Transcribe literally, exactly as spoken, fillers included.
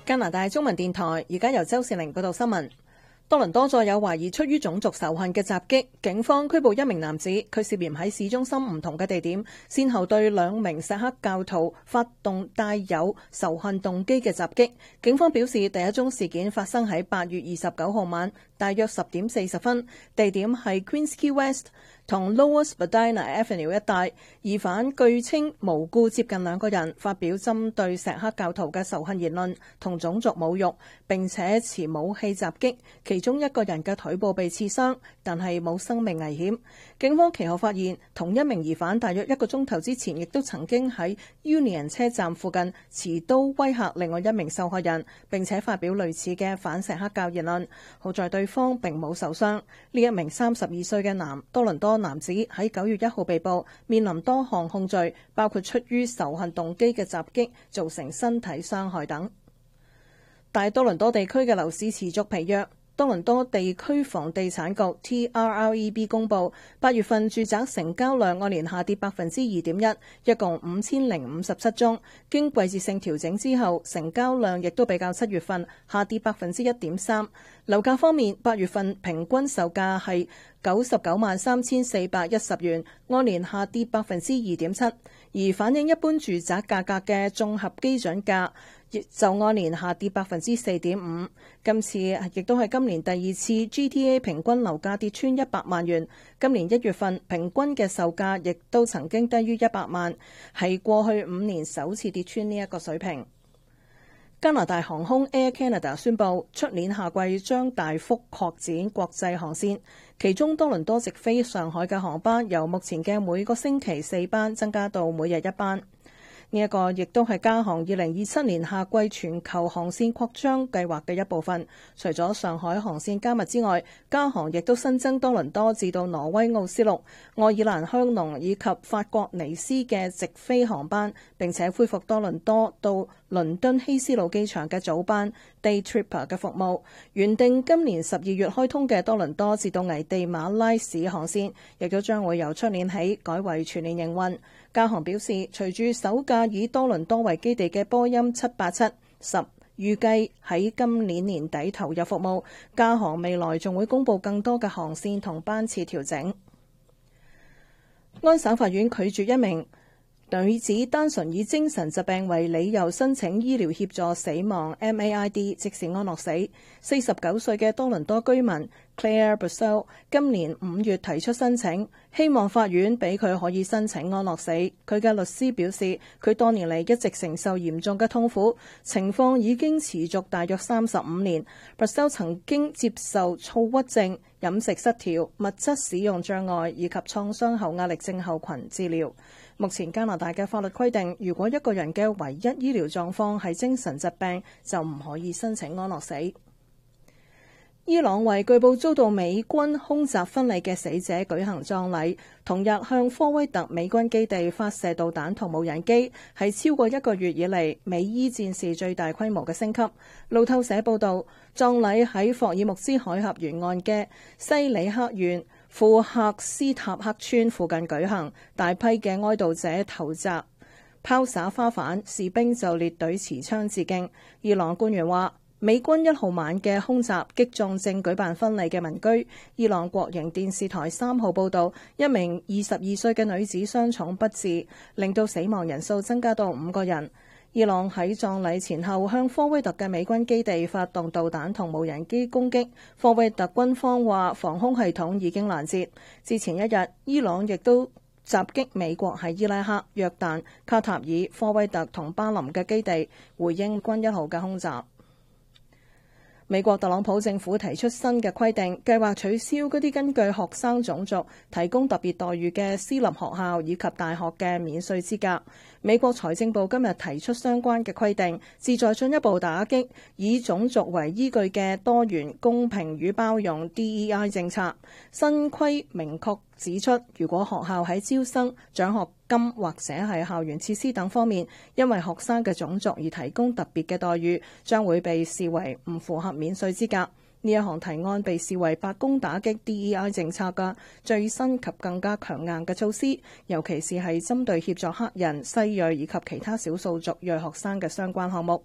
加拿大中文電台而家由周士玲報道新聞。多倫多再有懷疑出於種族仇恨嘅襲擊，警方拘捕一名男子，佢涉嫌喺市中心唔同嘅地點，先後對兩名錫克教徒發動帶有仇恨動機嘅襲擊。警方表示，第一宗事件發生喺八月二十九號晚，大約十點四十分，地點係 Queensquay West 同 Lower Spadina Avenue 一帶。疑犯據稱無故接近兩個人，發表針對錫克教徒嘅仇恨言論同種族侮辱，並且持武器襲擊。其中一個人嘅腿部被刺傷，但係冇生命危險。警方其後發現，同一名疑犯大約一個鐘頭之前，亦都曾經喺 Union 車站附近持刀威嚇另外一名受害人，並且發表類似嘅反錫克教言論。好在對方並冇受傷。呢一名三十二歲嘅男多倫多男子喺九月一號被捕，面臨多項控罪，包括出於仇恨動機嘅襲擊，造成身體傷害等。大多倫多地區嘅樓市持續疲弱。多倫多地區房地產局 T R R E B 公佈，八月份住宅成交量按年下跌百分之二點一，一共五千零五十七宗。經季節性調整之後，成交量亦都比較七月份下跌百分之一點三。樓價方面，八月份平均售價係九十九萬三千四百一十元，按年下跌百分之二點七。而反映一般住宅價格嘅綜合基準價，亦就按年下跌百分之四點五。今次亦都係今年第二次 G T A 平均樓價跌穿一百萬元。今年一月份平均嘅售價亦都曾經低於一百萬，係過去五年首次跌穿呢一個水平。加拿大航空 Air Canada 宣布，出年夏季將大幅擴展國際航線，其中多倫多直飛上海嘅航班由目前嘅每個星期四班增加到每日一班。呢一個亦都係加航二零二七年夏季全球航線擴張計劃嘅一部分。除咗上海航線加密之外，加航亦都新增多倫多至到挪威奧斯陸、愛爾蘭香農以及法國尼斯嘅直飛航班，並且恢復多倫多到倫敦希斯路機場嘅早班 Day Tripper 嘅服務。原定今年十二月開通嘅多倫多至到危地馬拉市航線，亦都將會由出年起改為全年營運。加航表示，隨住首架以多倫多為基地嘅波音七八七十預計喺今年年底投入服務，加航未來仲會公布更多嘅航線同班次調整。安省法院拒絕一名女子單純以精神疾病為理由申請醫療協助死亡 M A I D， 即是安樂死。四十九歲嘅多倫多居民 Claire Bussell 今年五月提出申請，希望法院俾佢可以申請安樂死。佢嘅律師表示，佢多年嚟一直承受嚴重嘅痛苦，情況已經持續大約三十五年。Bussell 曾經接受躁鬱症、飲食失調、物質使用障礙以及創傷後壓力症候群治療。目前加拿大嘅法律規定，如果一個人嘅唯一醫療狀況係精神疾病，就唔可以申請安樂死。伊朗為據報遭到美軍空襲婚禮嘅死者舉行葬禮，同日向科威特美軍基地發射導彈同無人機，係超過一個月以嚟美伊戰事最大規模嘅升級。路透社報道，葬禮喺霍爾木茲海峽沿岸嘅西里克縣庫克斯塔克村附近舉行，大批嘅哀悼者投擲拋灑花瓣，士兵就列隊持槍致敬。伊朗官員話，美軍一號晚嘅空襲擊中正舉辦婚禮嘅民居。伊朗國營電視台三號報導，一名二十二歲嘅女子傷重不治，令到死亡人數增加到五個人。伊朗喺葬禮前後向科威特嘅美軍基地發動導彈同無人機攻擊。科威特軍方話防空系統已經攔截。之前一日，伊朗亦都襲擊美國喺伊拉克、約旦、卡塔爾、科威特同巴林嘅基地，回應軍一號嘅空襲。美國特朗普政府提出新嘅規定，計劃取消嗰啲根據學生種族提供特別待遇嘅私立學校以及大學嘅免稅資格。美國財政部今日提出相關嘅規定，旨在進一步打擊以種族為依據嘅多元、公平與包容 D E I 政策。新規明確指出，如果學校喺招生、獎學金或者係校園設施等方面，因為學生嘅種族而提供特別嘅待遇，將會被視為唔符合免稅資格。呢一項提案被視為白宮打擊 D E I 政策嘅最新及更加強硬嘅措施，尤其是係針對協助黑人、西裔以及其他少數族裔學生嘅相關項目。